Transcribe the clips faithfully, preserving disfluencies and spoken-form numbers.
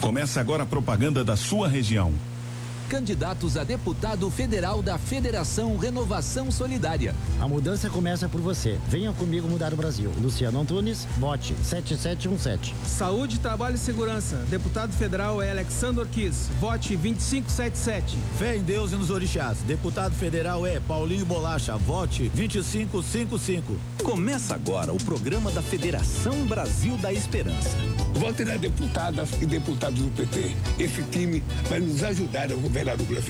Começa agora a propaganda da sua região. Candidatos a deputado federal da Federação Renovação Solidária. A mudança começa por você. Venha comigo mudar o Brasil. Luciano Antunes, vote sete sete um sete. Saúde, Trabalho e Segurança. Deputado federal é Alexandre Orquiz. Vote vinte e cinco setenta e sete. Fé em Deus e nos orixás. Deputado federal é Paulinho Bolacha. Vote vinte e cinco cinquenta e cinco. Começa agora o programa da Federação Brasil da Esperança. Vote na deputada e deputados do P T. Esse time vai nos ajudar a governar o Brasil.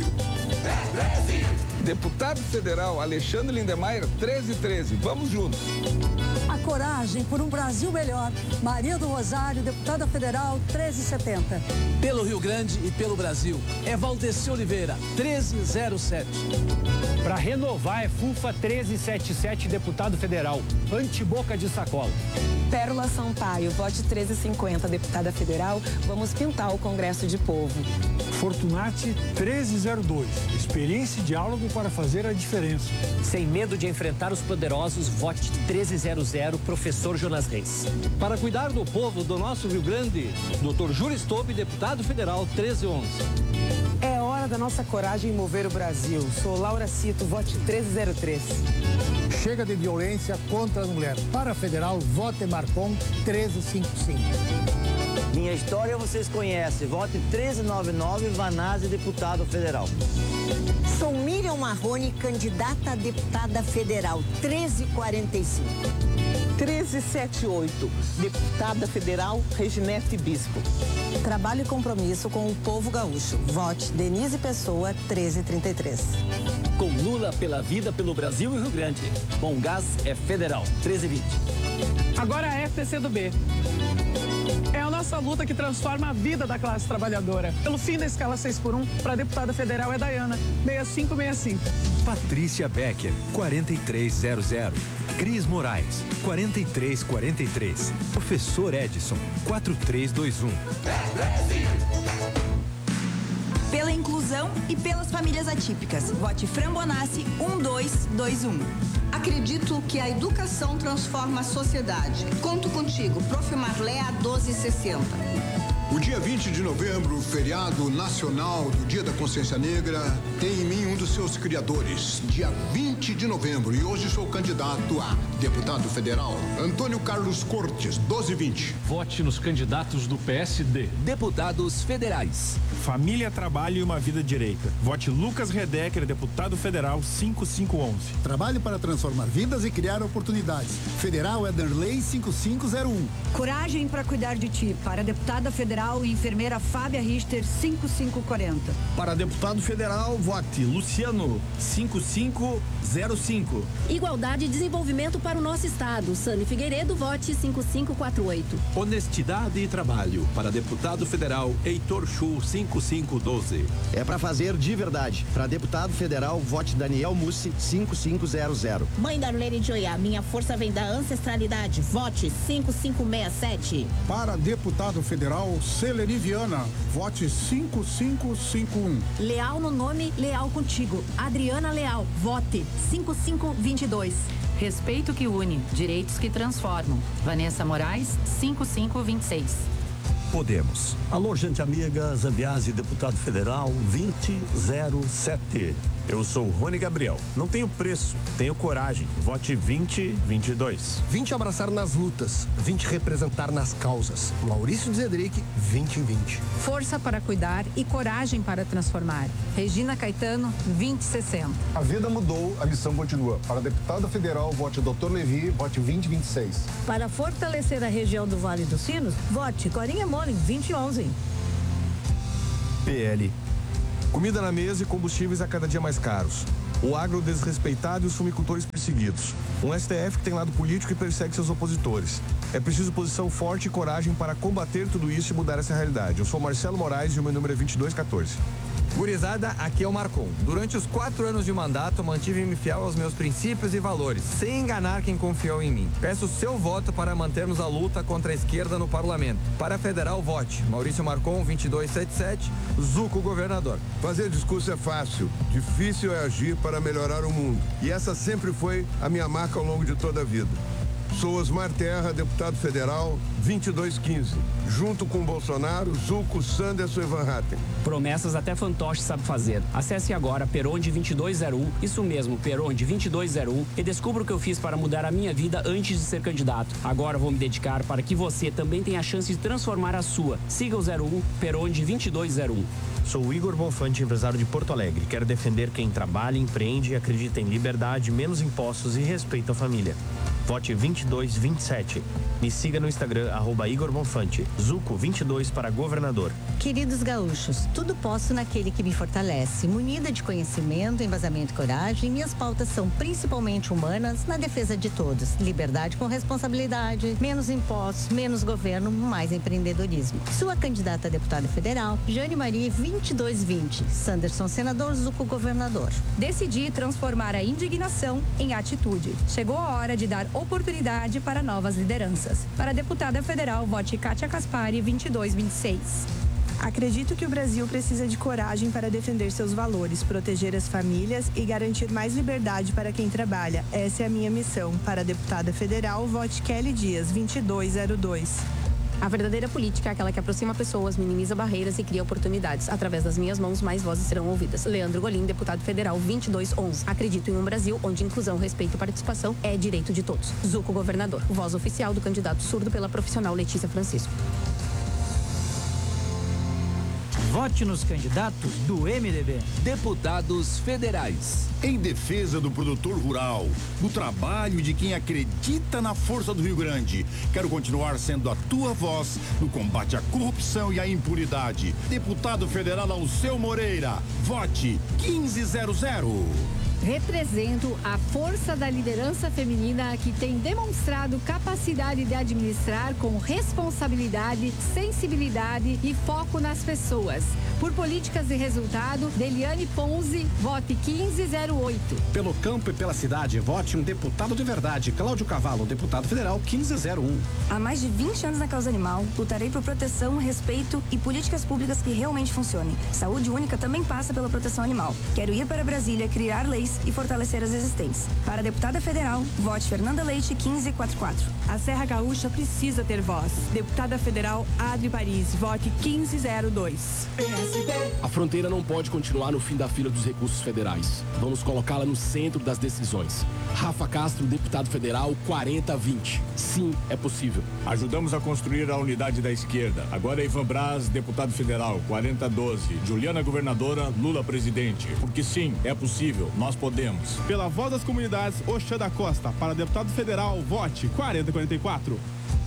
Deputado federal Alexandre Lindemeyer, treze treze. Vamos juntos. A coragem por um Brasil melhor. Maria do Rosário, deputada federal, treze setenta. Pelo Rio Grande e pelo Brasil, é Valdeci Oliveira, treze zero sete. Para renovar é Fufa treze setenta e sete, deputado federal, anti-boca de sacola. Pérola Sampaio, vote treze cinquenta, deputada federal, vamos pintar o Congresso de Povo. Fortunati treze zero dois, experiência e diálogo para fazer a diferença. Sem medo de enfrentar os poderosos, vote treze zero zero, professor Jonas Reis. Para cuidar do povo do nosso Rio Grande, doutor Júlio Stope, deputado federal, treze onze. É hora da nossa coragem mover o Brasil. Sou Laura Cito, vote treze zero três. Chega de violência contra a mulher. Para a federal, vote Marcon treze cinquenta e cinco. Minha história vocês conhecem. Vote treze noventa e nove, Vanazzi, deputado federal. Sou Miriam Marrone, candidata a deputada federal, treze quarenta e cinco. treze setenta e oito, deputada federal, Reginete Bispo. Trabalho e compromisso com o povo gaúcho. Vote Denise Pessoa, treze trinta e três. Com Lula pela vida, pelo Brasil e Rio Grande. Bom Gás é federal, treze vinte. Agora é F T C do B. É a nossa luta que transforma a vida da classe trabalhadora. Pelo fim da escala seis por um, para a deputada federal é Dayana, seis cinco seis cinco. Patrícia Becker, quarenta e três zero zero. Cris Moraes, quarenta e três quarenta e três. Professor Edson, quatro três dois um. Pela inclusão e pelas famílias atípicas. Vote Frambonassi um dois dois um. Acredito que a educação transforma a sociedade. Conto contigo, Prof. Marléa doze sessenta. O dia vinte de novembro, feriado nacional do Dia da Consciência Negra, tem em mim um dos seus criadores, dia vinte de novembro, e hoje sou candidato a deputado federal, Antônio Carlos Cortes, doze vinte. Vote nos candidatos do P S D. Deputados federais. Família, trabalho e uma vida direita. Vote Lucas Redecker, deputado federal, cinco cinco onze. Trabalho para transformar vidas e criar oportunidades. Federal é Darley cinco cinco zero um. Coragem para cuidar de ti, para deputada federal e enfermeira Fábia Richter, cinco cinco quarenta. Para deputado federal, vote Luciano, cinco cinco zero cinco. Igualdade e desenvolvimento para o nosso estado. Sani Figueiredo, vote cinco cinco quatro oito. Honestidade e trabalho. Para deputado federal, Heitor Chu, cinco cinco doze. É para fazer de verdade. Para deputado federal, vote Daniel Mussi, cinco cinco zero zero. Mãe Darlene Joia, minha força vem da ancestralidade. Vote cinco cinco seis sete. Para deputado federal, Celeni Viana, vote cinco cinco cinco um. Leal no nome, leal contigo. Adriana Leal, vote cinco cinco dois dois. Respeito que une, direitos que transformam. Vanessa Moraes, cinco cinco dois seis. Podemos. Alô, gente amiga, Zambiase, deputado federal, vinte zero sete. Eu sou Rony Gabriel. Não tenho preço, tenho coragem. Vote vinte vinte e dois. vinte abraçar nas lutas, vinte representar nas causas. Maurício Zedric, vinte em vinte. Força para cuidar e coragem para transformar. Regina Caetano, vinte sessenta. A vida mudou, a missão continua. Para deputado federal, vote doutor Levi, vote vinte vinte e seis. Para fortalecer a região do Vale dos Sinos, vote Corinha Molin, vinte onze. P L. Comida na mesa e combustíveis a cada dia mais caros. O agro desrespeitado e os fumicultores perseguidos. Um S T F que tem lado político e persegue seus opositores. É preciso posição forte e coragem para combater tudo isso e mudar essa realidade. Eu sou Marcelo Moraes e o meu número é vinte e dois quatorze. Gurizada, aqui é o Marcon. Durante os quatro anos de mandato, mantive-me fiel aos meus princípios e valores, sem enganar quem confiou em mim. Peço seu voto para mantermos a luta contra a esquerda no parlamento. Para a federal, vote Maurício Marcon, vinte e dois setenta e sete, Zuco, governador. Fazer discurso é fácil, difícil é agir para melhorar o mundo. E essa sempre foi a minha marca ao longo de toda a vida. Sou Osmar Terra, deputado federal, vinte e dois quinze. Junto com Bolsonaro, Zucco, Sanderson e Van Hatten. Promessas até fantoche sabe fazer. Acesse agora Peronde vinte e dois zero um, isso mesmo, Peronde vinte e dois zero um, e descubra o que eu fiz para mudar a minha vida antes de ser candidato. Agora vou me dedicar para que você também tenha a chance de transformar a sua. Siga o zero um, Peronde vinte e dois zero um. Sou o Igor Bonfante, empresário de Porto Alegre. Quero defender quem trabalha, empreende e acredita em liberdade, menos impostos e respeito à família. Vote vinte e dois vinte e sete. Me siga no Instagram, arroba Igor Bonfante. Zucco vinte e dois para governador. Queridos gaúchos, tudo posso naquele que me fortalece. Munida de conhecimento, embasamento e coragem, minhas pautas são principalmente humanas na defesa de todos. Liberdade com responsabilidade, menos impostos, menos governo, mais empreendedorismo. Sua candidata a deputada federal, Jane Marie vinte e dois vinte. Sanderson senador, Zucco governador. Decidi transformar a indignação em atitude. Chegou a hora de dar oportunidade para novas lideranças. Para a deputada federal, vote Kátia Caspari vinte e dois vinte e seis. Acredito que o Brasil precisa de coragem para defender seus valores, proteger as famílias e garantir mais liberdade para quem trabalha. Essa é a minha missão. Para a deputada federal, vote Kelly Dias vinte e dois zero dois. A verdadeira política é aquela que aproxima pessoas, minimiza barreiras e cria oportunidades. Através das minhas mãos, mais vozes serão ouvidas. Leandro Golim, deputado federal vinte e dois onze. Acredito em um Brasil onde inclusão, respeito e participação é direito de todos. Zucco governador. Voz oficial do candidato surdo pela profissional Letícia Francisco. Vote nos candidatos do M D B. Deputados federais. Em defesa do produtor rural, do trabalho de quem acredita na força do Rio Grande. Quero continuar sendo a tua voz no combate à corrupção e à impunidade. Deputado federal Alceu Moreira. Vote quinze zero zero. Represento a força da liderança feminina que tem demonstrado capacidade de administrar com responsabilidade, sensibilidade e foco nas pessoas. Por políticas de resultado, Deliane Ponzi, vote quinze zero oito. Pelo campo e pela cidade, vote um deputado de verdade, Cláudio Cavalo, deputado federal quinze zero um. Há mais de vinte anos na causa animal, lutarei por proteção, respeito e políticas públicas que realmente funcionem. Saúde única também passa pela proteção animal. Quero ir para Brasília, criar leis e fortalecer as existentes. Para a deputada federal, vote Fernanda Leite quinze quarenta e quatro. A Serra Gaúcha precisa ter voz. Deputada federal Adri Paris, vote quinze zero dois. A fronteira não pode continuar no fim da fila dos recursos federais. Vamos colocá-la no centro das decisões. Rafa Castro, deputado federal quarenta vinte. Sim, é possível. Ajudamos a construir a unidade da esquerda. Agora é Ivan Braz, deputado federal quarenta doze. Juliana governadora, Lula presidente. Porque sim, é possível. Nós podemos. Pela voz das comunidades, Oxã da Costa. Para deputado federal, vote quarenta quarenta e quatro.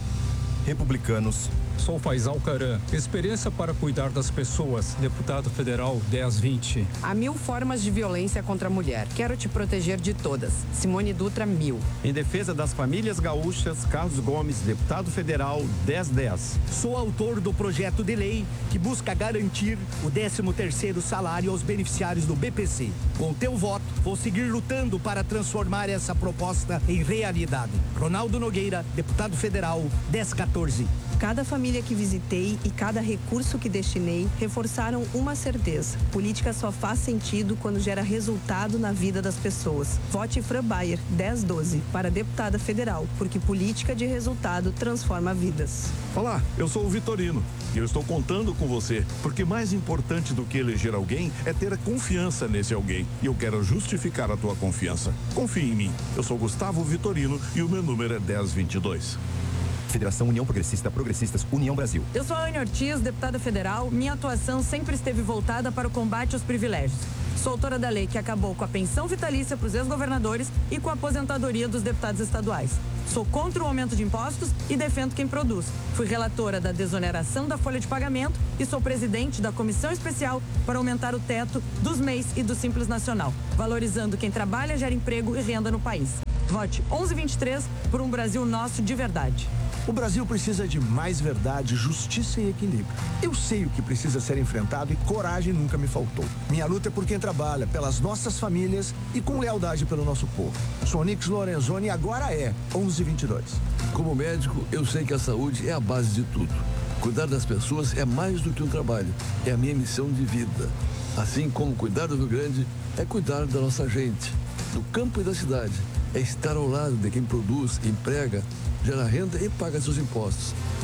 Republicanos. Sou Faisal Caran, experiência para cuidar das pessoas, deputado federal dez vinte. Há mil formas de violência contra a mulher. Quero te proteger de todas. Simone Dutra, mil. Em defesa das famílias gaúchas, Carlos Gomes, deputado federal dez dez. Sou autor do projeto de lei que busca garantir o décimo terceiro salário aos beneficiários do B P C. Com teu voto, vou seguir lutando para transformar essa proposta em realidade. Ronaldo Nogueira, deputado federal dez quatorze. Cada família que visitei e cada recurso que destinei reforçaram uma certeza. Política só faz sentido quando gera resultado na vida das pessoas. Vote Fran Bayer, dez doze, para deputada federal, porque política de resultado transforma vidas. Olá, eu sou o Vitorino e eu estou contando com você, porque mais importante do que eleger alguém é ter confiança nesse alguém. E eu quero justificar a tua confiança. Confie em mim. Eu sou Gustavo Vitorino e o meu número é dez vinte e dois. Federação União Progressista, Progressistas, União Brasil. Eu sou a Anne Ortiz, deputada federal. Minha atuação sempre esteve voltada para o combate aos privilégios. Sou autora da lei que acabou com a pensão vitalícia para os ex-governadores e com a aposentadoria dos deputados estaduais. Sou contra o aumento de impostos e defendo quem produz. Fui relatora da desoneração da folha de pagamento e sou presidente da comissão especial para aumentar o teto dos M E I S e do Simples Nacional, valorizando quem trabalha, gera emprego e renda no país. Vote onze vinte e três por um Brasil nosso de verdade. O Brasil precisa de mais verdade, justiça e equilíbrio. Eu sei o que precisa ser enfrentado e coragem nunca me faltou. Minha luta é por quem trabalha, pelas nossas famílias e com lealdade pelo nosso povo. Sou Nix Lorenzoni e agora é onze vinte e dois. Como médico, eu sei que a saúde é a base de tudo. Cuidar das pessoas é mais do que um trabalho, é a minha missão de vida. Assim como cuidar do Rio Grande é cuidar da nossa gente, do campo e da cidade. É estar ao lado de quem produz, emprega, gera renda e paga seus impostos.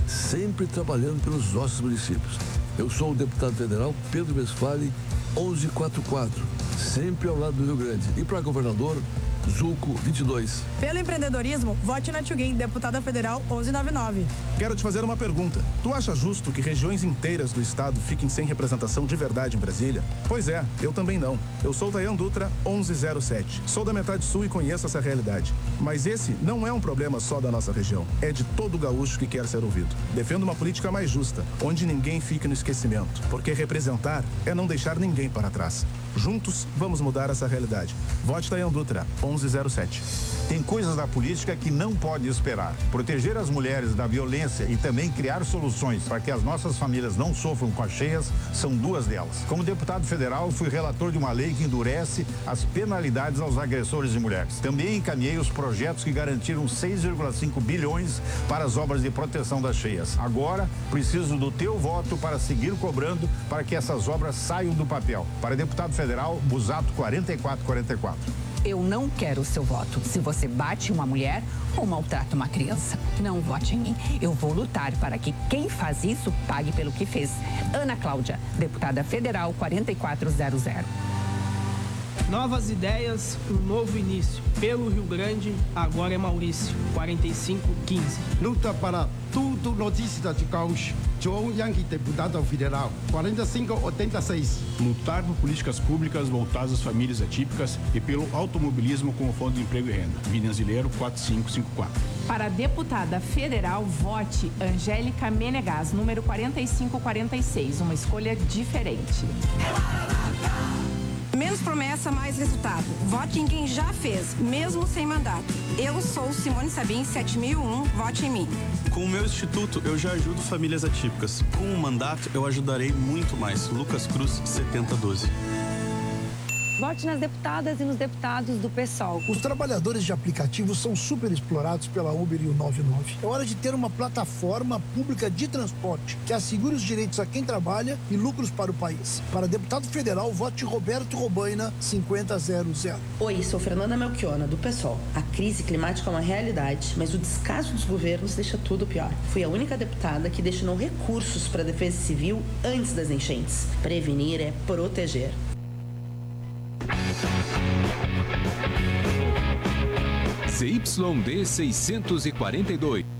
sempre trabalhando pelos nossos municípios. Eu sou o deputado federal Pedro Westphalen, onze quarenta e quatro, sempre ao lado do Rio Grande. E para governador, Zulco vinte e dois. Pelo empreendedorismo, vote na Tchuguin, deputada federal onze noventa e nove. Quero te fazer uma pergunta. Tu acha justo que regiões inteiras do estado fiquem sem representação de verdade em Brasília? Pois é, eu também não. Eu sou Tayan Dutra, onze zero sete. Sou da metade sul e conheço essa realidade. Mas esse não é um problema só da nossa região. É de todo gaúcho que quer ser ouvido. Defendo uma política mais justa, onde ninguém fique no esquecimento. Porque representar é não deixar ninguém para trás. Juntos, vamos mudar essa realidade. Vote Tayan Dutra, onze zero sete. Tem coisas da política que não pode esperar. Proteger as mulheres da violência e também criar soluções para que as nossas famílias não sofram com as cheias são duas delas. Como deputado federal, fui relator de uma lei que endurece as penalidades aos agressores de mulheres. Também encaminhei os projetos que garantiram seis vírgula cinco bilhões para as obras de proteção das cheias. Agora, preciso do teu voto para seguir cobrando para que essas obras saiam do papel. Para deputado federal, Busato quarenta e quatro quarenta e quatro. Eu não quero o seu voto. Se você bate uma mulher ou maltrata uma criança, não vote em mim. Eu vou lutar para que quem faz isso pague pelo que fez. Ana Cláudia, deputada federal quarenta e quatro zero zero. Novas ideias, um novo início. Pelo Rio Grande, agora é Maurício, quarenta e cinco quinze. Luta para tudo notícia de caos. João Yankee, deputado federal, quarenta e cinco oitenta e seis. Lutar por políticas públicas voltadas às famílias atípicas e pelo automobilismo como Fundo de Emprego e Renda. Vinanzileiro, quatro cinco cinco quatro. Para deputada federal, vote Angélica Menegas, número quarenta e cinco quarenta e seis. Uma escolha diferente. Menos promessa, mais resultado. Vote em quem já fez, mesmo sem mandato. Eu sou Simone Sabin, sete mil e um, vote em mim. Com o meu instituto, eu já ajudo famílias atípicas. Com o mandato, eu ajudarei muito mais. Lucas Cruz, setenta doze. Vote nas deputadas e nos deputados do PSOL. Os trabalhadores de aplicativos são super explorados pela Uber e o noventa e nove. É hora de ter uma plataforma pública de transporte que assegure os direitos a quem trabalha e lucros para o país. Para deputado federal, vote Roberto Robaina, cinquenta zero zero. Oi, sou Fernanda Melchiona, do PSOL. A crise climática é uma realidade, mas o descaso dos governos deixa tudo pior. Fui a única deputada que destinou recursos para a defesa civil antes das enchentes. Prevenir é proteger. Z Y D seiscentos e quarenta e dois.